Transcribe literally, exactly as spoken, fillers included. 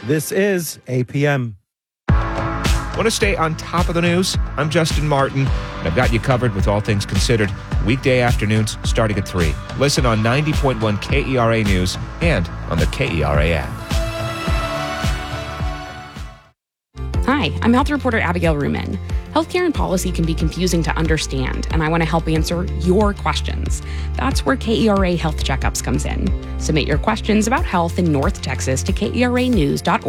This is A P M. Want to stay on top of the news? I'm Justin Martin, and I've got you covered with all things considered, weekday afternoons starting at three. Listen on ninety point one K E R A News and on the K E R A app. Hi, I'm health reporter Abigail Ruman. Healthcare and policy can be confusing to understand, and I want to help answer your questions. That's where K E R A Health Checkups comes in. Submit your questions about health in North Texas to K E R A news dot org.